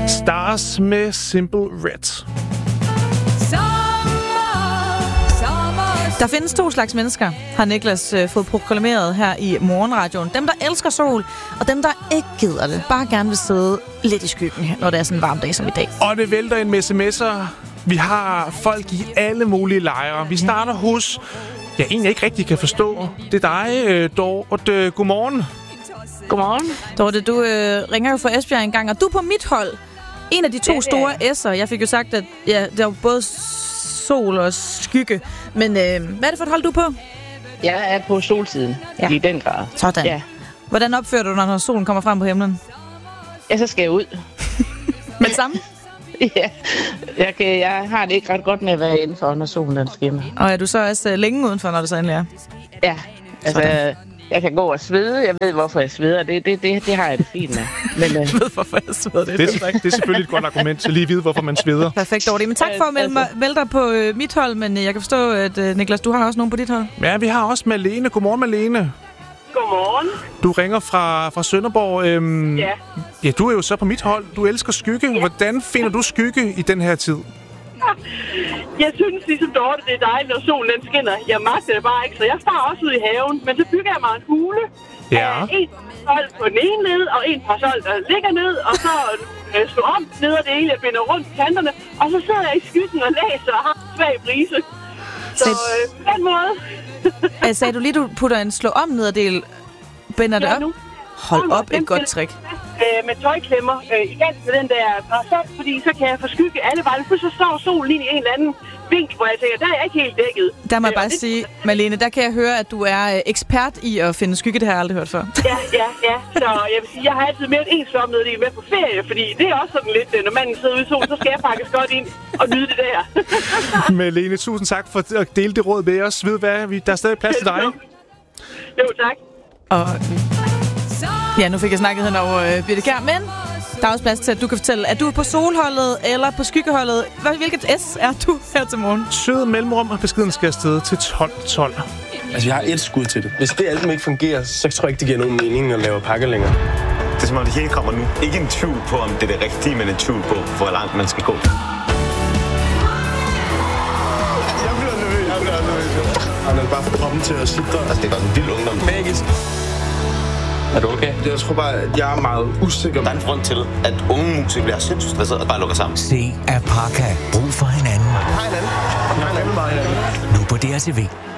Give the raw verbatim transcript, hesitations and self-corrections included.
Stars med Simple Red. Der findes to slags mennesker, har Niklas øh, fået proklameret her i morgenradioen. Dem, der elsker sol, og dem, der ikke gider det. Bare gerne vil sidde lidt i skyggen, når det er sådan en varm dag som i dag. Og det vælter ind med sms'er. Vi har folk i alle mulige lejre. Vi starter hos... Jeg egentlig ikke rigtig kan forstå. Det er dig, Dorte. Godmorgen. Godmorgen. Dorte, du øh, ringer jo fra Esbjerg engang, og du er på mit hold. En af de to store S'er. Jeg fik jo sagt, at ja, der var både sol og skygge. Men øh, hvad er det for et hold, du er på? Jeg er på solsiden, ja. I den grad. Sådan. Ja. Hvordan opfører du dig, når solen kommer frem på himlen? Ja, så skal jeg ud. Med det samme? Ja, jeg, kan, jeg har det ikke ret godt med at være indenfor, når solen den skinner. Og er du så også uh, længe udenfor, når det så endelig er? Ja, altså sådan. Jeg kan gå og svede. Jeg ved, hvorfor jeg sveder. Det, det, det, det har jeg det fint med. Men, uh... jeg ved, hvorfor jeg sveder. Det, det, er, det er selvfølgelig et godt argument til lige at vide, hvorfor man sveder. Perfekt, Dorte. Men tak for at melde, mig, melde dig på uh, mit hold, men uh, jeg kan forstå, at uh, Niklas, du har også nogen på dit hold. Ja, vi har også Malene. Godmorgen, Malene. Godmorgen. Du ringer fra, fra Sønderborg. Øhm, ja. Ja, du er jo så på mit hold. Du elsker skygge. Ja. Hvordan finder du skygge i den her tid? Jeg synes ligesom Dorte, det er dejligt, når solen den skinner. Jeg magter det bare ikke, så jeg farer også ud i haven. Men så bygger jeg mig en hule. Ja. Uh, en parasol på den ene ned, og en parasol, der ligger ned. Og så uh, slår om ned af det hele. Jeg binder rundt kanterne. Og så sidder jeg i skyggen og læser og har en svag brise. Så uh, på den måde... uh, sagde du lige, du putter en slå om nederdel, binder det ja, op? Nu. Hold op, et godt trick. Øh, med tøjklemmer øh, igen med den der parasol, fordi så kan jeg forskygge alle vejen. Så står solen ind i en eller anden vinkel, hvor jeg tænker, der er jeg ikke helt dækket. Der må jeg bare øh, sige, det... Malene, der kan jeg høre, at du er øh, ekspert i at finde skygge. Det har jeg aldrig hørt før. Ja, ja, ja. Så jeg vil sige, jeg har altid mere end en slåmnederdel med på ferie, fordi det er også sådan lidt, når manden sidder ude i solen, så skal jeg faktisk godt ind og nyde det der. Malene, tusind tak for at dele det råd med os. Ved hvad, der er stadig plads til dig. Jo, tak. Og... Ja, nu fik jeg snakket hen over øh, Birte Kjær, men der er også plads til, at du kan fortælle, at du er på solholdet eller på skyggeholdet. Hvilket S er du her til morgen? Sød mellemrum, og beskeden skal afsted til tolv tolv. Altså, jeg har et skud til det. Hvis det album ikke fungerer, så tror jeg ikke, det giver nogen mening at lave pakker længere. Det er som om, det hele kommer nu. Ikke en tvivl på, om det er det rigtige, men en tvivl på, hvor langt man skal gå. Jeg bliver nervøs. Jeg bliver nervøs. Han er bare for kroppen til at sidde. Altså, det er bare en vild ungdom. Magisk. Er du okay? Jeg tror bare, at jeg er meget usikker. Der er en grund til, at unge musikere bliver sindssygt stresset og bare lukker sammen. Se Apaka. Brug for hinanden. Hej hinanden. Hej hinanden. Nu på D R T V.